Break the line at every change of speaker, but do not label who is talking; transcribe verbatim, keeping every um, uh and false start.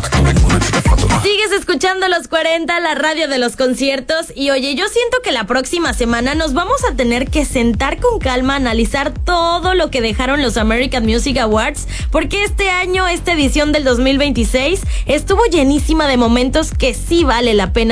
Sigues escuchando Los cuarenta, la radio de los conciertos. Y oye, yo siento que la próxima semana nos vamos a tener que sentar con calma, analizar todo lo que dejaron los American Music Awards, porque este año, esta edición del dos mil veintiséis, estuvo llenísima de momentos que sí vale la pena